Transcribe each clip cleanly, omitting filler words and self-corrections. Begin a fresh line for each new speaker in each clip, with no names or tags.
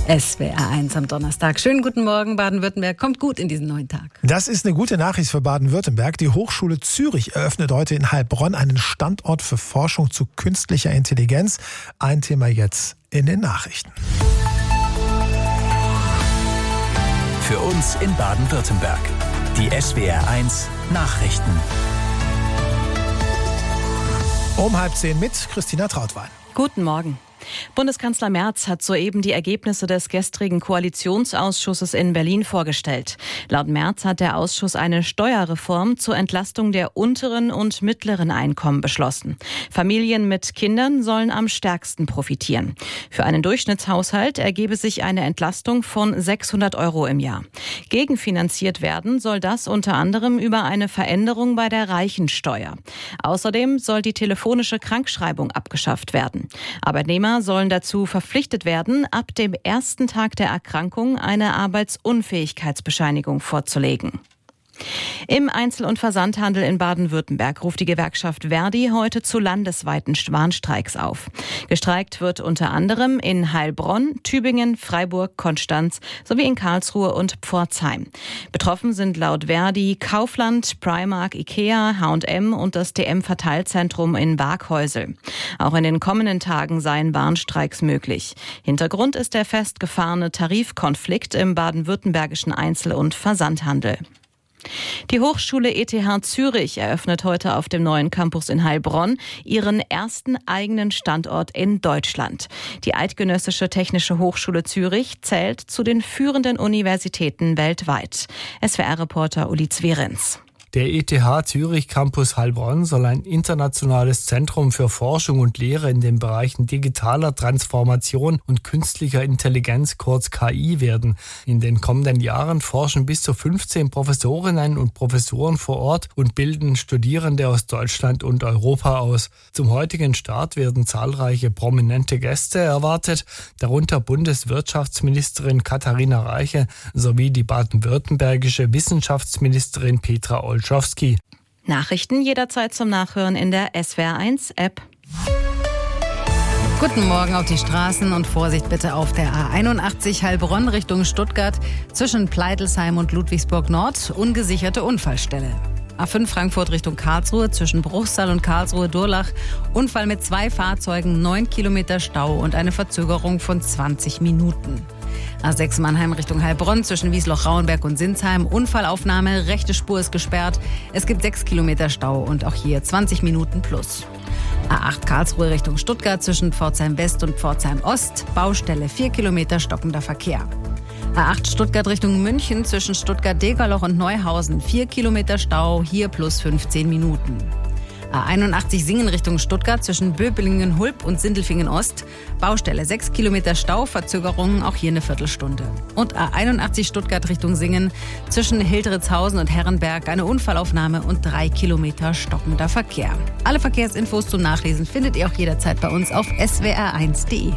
SWR1 am Donnerstag. Schönen guten Morgen, Baden-Württemberg. Kommt gut in diesen neuen Tag.
Das ist eine gute Nachricht für Baden-Württemberg. Die Hochschule Zürich eröffnet heute in Heilbronn einen Standort für Forschung zu künstlicher Intelligenz. Ein Thema jetzt in den Nachrichten.
Für uns in Baden-Württemberg. Die SWR1 Nachrichten.
Um 9:30 mit Christina Trautwein.
Guten Morgen. Bundeskanzler Merz hat soeben die Ergebnisse des gestrigen Koalitionsausschusses in Berlin vorgestellt. Laut Merz hat der Ausschuss eine Steuerreform zur Entlastung der unteren und mittleren Einkommen beschlossen. Familien mit Kindern sollen am stärksten profitieren. Für einen Durchschnittshaushalt ergebe sich eine Entlastung von 600 € im Jahr. Gegenfinanziert werden soll das unter anderem über eine Veränderung bei der Reichensteuer. Außerdem soll die telefonische Krankschreibung abgeschafft werden. Arbeitnehmer sollen dazu verpflichtet werden, ab dem ersten Tag der Erkrankung eine Arbeitsunfähigkeitsbescheinigung vorzulegen. Im Einzel- und Versandhandel in Baden-Württemberg ruft die Gewerkschaft Verdi heute zu landesweiten Warnstreiks auf. Gestreikt wird unter anderem in Heilbronn, Tübingen, Freiburg, Konstanz sowie in Karlsruhe und Pforzheim. Betroffen sind laut Verdi Kaufland, Primark, Ikea, H&M und das DM-Verteilzentrum in Waghäusel. Auch in den kommenden Tagen seien Warnstreiks möglich. Hintergrund ist der festgefahrene Tarifkonflikt im baden-württembergischen Einzel- und Versandhandel. Die Hochschule ETH Zürich eröffnet heute auf dem neuen Campus in Heilbronn ihren ersten eigenen Standort in Deutschland. Die Eidgenössische Technische Hochschule Zürich zählt zu den führenden Universitäten weltweit. SWR-Reporter Uli Zverenz.
Der ETH Zürich Campus Heilbronn soll ein internationales Zentrum für Forschung und Lehre in den Bereichen digitaler Transformation und künstlicher Intelligenz, kurz KI, werden. In den kommenden Jahren forschen bis zu 15 Professorinnen und Professoren vor Ort und bilden Studierende aus Deutschland und Europa aus. Zum heutigen Start werden zahlreiche prominente Gäste erwartet, darunter Bundeswirtschaftsministerin Katharina Reiche sowie die baden-württembergische Wissenschaftsministerin Petra Olschowski.
Nachrichten jederzeit zum Nachhören in der SWR1-App.
Guten Morgen auf die Straßen und Vorsicht bitte auf der A81 Heilbronn Richtung Stuttgart zwischen Pleitelsheim und Ludwigsburg Nord. Ungesicherte Unfallstelle. A5 Frankfurt Richtung Karlsruhe zwischen Bruchsal und Karlsruhe-Durlach. Unfall mit 2 Fahrzeugen, 9 Kilometer Stau und eine Verzögerung von 20 Minuten. A6 Mannheim Richtung Heilbronn zwischen Wiesloch-Rauenberg und Sinsheim. Unfallaufnahme, rechte Spur ist gesperrt. Es gibt 6 Kilometer Stau und auch hier 20 Minuten plus. A8 Karlsruhe Richtung Stuttgart zwischen Pforzheim West und Pforzheim Ost. Baustelle 4 Kilometer stockender Verkehr. A8 Stuttgart Richtung München zwischen Stuttgart-Degerloch und Neuhausen. 4 Kilometer Stau, hier plus 15 Minuten. A81 Singen Richtung Stuttgart zwischen Böblingen-Hulb und Sindelfingen-Ost. Baustelle 6 Kilometer Stau, Verzögerungen auch hier eine Viertelstunde. Und A81 Stuttgart Richtung Singen zwischen Hildritzhausen und Herrenberg eine Unfallaufnahme und 3 Kilometer stockender Verkehr. Alle Verkehrsinfos zum Nachlesen findet ihr auch jederzeit bei uns auf swr1.de.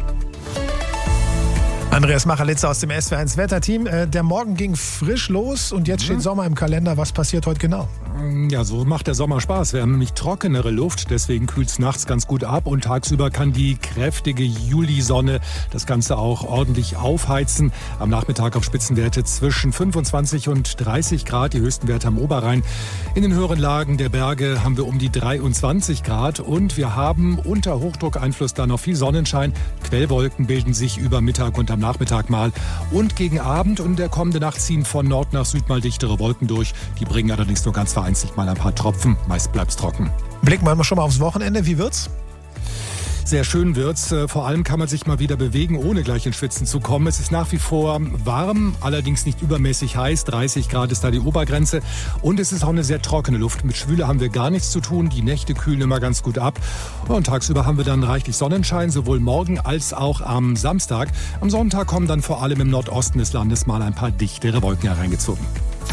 Andreas Machelitzer aus dem SWR1 Wetterteam. Der Morgen ging frisch los und jetzt steht Sommer im Kalender. Was passiert heute genau?
Ja, so macht der Sommer Spaß. Wir haben nämlich trockenere Luft, deswegen kühlt es nachts ganz gut ab und tagsüber kann die kräftige Julisonne das Ganze auch ordentlich aufheizen. Am Nachmittag auf Spitzenwerte zwischen 25 und 30 Grad, die höchsten Werte am Oberrhein. In den höheren Lagen der Berge haben wir um die 23 Grad und wir haben unter Hochdruckeinfluss dann noch viel Sonnenschein. Quellwolken bilden sich über Mittag und am Nachmittag mal. Und gegen Abend und der kommende Nacht ziehen von Nord nach Süd mal dichtere Wolken durch. Die bringen allerdings nur ganz vereinzelt mal ein paar Tropfen. Meist bleibt's trocken.
Blicken wir mal schon mal aufs Wochenende. Wie wird's?
Sehr schön wird's. Vor allem kann man sich mal wieder bewegen, ohne gleich ins Schwitzen zu kommen. Es ist nach wie vor warm, allerdings nicht übermäßig heiß. 30 Grad ist da die Obergrenze. Und es ist auch eine sehr trockene Luft. Mit Schwüle haben wir gar nichts zu tun. Die Nächte kühlen immer ganz gut ab. Und tagsüber haben wir dann reichlich Sonnenschein, sowohl morgen als auch am Samstag. Am Sonntag kommen dann vor allem im Nordosten des Landes mal ein paar dichtere Wolken hereingezogen.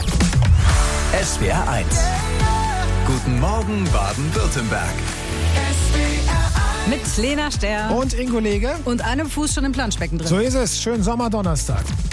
SWR1. Guten Morgen Baden-Württemberg.
Mit Lena Sterr
Und Ingo Lege.
und einem Fuß schon im Planschbecken drin.
So ist es. Schönen Sommerdonnerstag.